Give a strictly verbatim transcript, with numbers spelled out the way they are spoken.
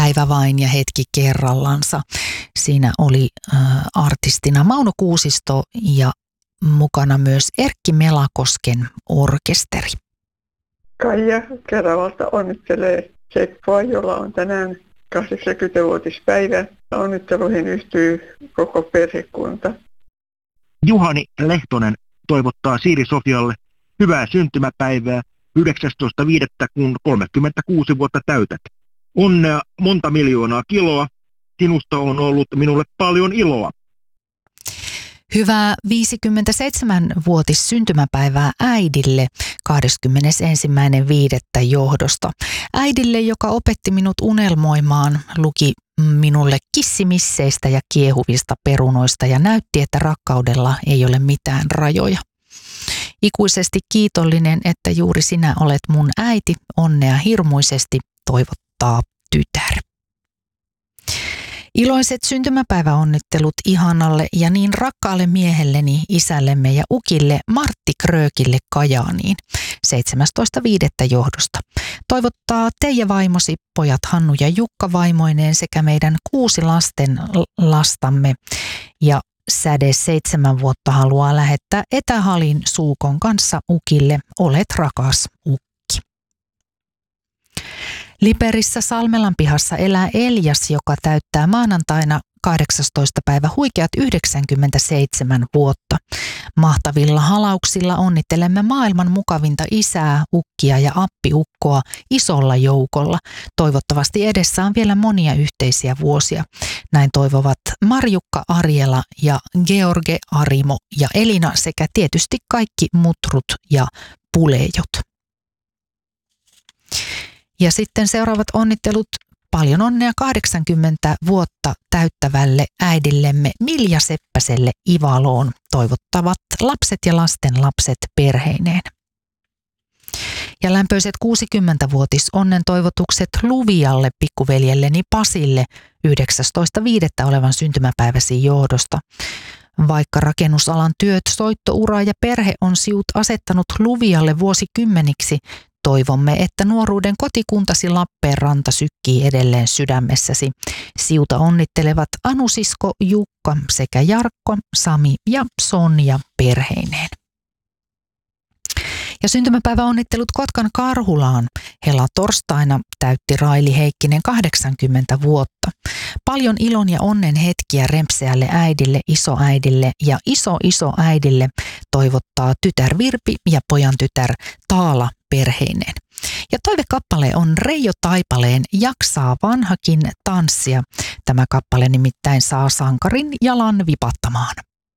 päivä vain ja hetki kerrallansa. Siinä oli äh, artistina Mauno Kuusisto ja mukana myös Erkki Melakosken orkesteri. Kaija Keravalta onnittelee Seppoa, jolla on tänään kahdeksankymmentävuotispäivä. Onnitteluihin yhtyy koko perhekunta. Juhani Lehtonen toivottaa Siiri Sofialle hyvää syntymäpäivää yhdeksästoista viidettä kun kolmekymmentäkuusi vuotta täytät. Onnea monta miljoonaa kiloa. Sinusta on ollut minulle paljon iloa. Hyvää viisikymmentäseitsemänvuotis syntymäpäivää äidille kahdeskymmenesensimmäinen viidettä johdosta. Äidille, joka opetti minut unelmoimaan, luki minulle kissimisseistä ja kiehuvista perunoista ja näytti, että rakkaudella ei ole mitään rajoja. Ikuisesti kiitollinen, että juuri sinä olet mun äiti, onnea hirmuisesti, toivottaa tytär. Iloiset syntymäpäiväonnittelut ihanalle ja niin rakkaalle miehelleni, isällemme ja ukille Martti Kröökille Kajaaniin seitsemästoista viidettä johdosta. Toivottaa Teija vaimosi, pojat Hannu ja Jukka vaimoineen sekä meidän kuusi lasten lastamme. Ja Säde seitsemän vuotta haluaa lähettää etähalin Suukon kanssa ukille, olet rakas ukki. Liperissä Salmelan pihassa elää Eljas, joka täyttää maanantaina kahdeksastoista päivä huikeat yhdeksänkymmentäseitsemän vuotta. Mahtavilla halauksilla onnittelemme maailman mukavinta isää, ukkia ja appiukkoa isolla joukolla. Toivottavasti edessä on vielä monia yhteisiä vuosia. Näin toivovat Marjukka Arjela ja George Arimo ja Elina sekä tietysti kaikki mutrut ja pulejot. Ja sitten seuraavat onnittelut. Paljon onnea kahdeksankymmentä vuotta täyttävälle äidillemme Milja Seppäselle Ivaloon, toivottavat lapset ja lasten lapset perheineen. Ja lämpöiset kuusikymmentävuotis onnen toivotukset Luvialle pikkuveljelleni Pasille yhdeksästoista viidettä olevan syntymäpäiväsi johdosta. Vaikka rakennusalan työt, soittoura ja perhe on siut asettanut Luvialle vuosikymmeniksi, toivomme, että nuoruuden kotikuntasi Lappeenranta sykkii edelleen sydämessäsi. Siuta onnittelevat Anusisko, Jukka sekä Jarkko, Sami ja Sonja perheineen. Ja syntymäpäiväonnittelut Kotkan Karhulaan. Hela torstaina täytti Raili Heikkinen kahdeksankymmentä vuotta. Paljon ilon ja onnen hetkiä rempseälle äidille, isoäidille ja iso isoäidille toivottaa tytär Virpi ja pojan tytär Taala perheineen. Ja toivekappale on Reijo Taipaleen Jaksaa vanhakin tanssia. Tämä kappale nimittäin saa sankarin jalan vipattamaan.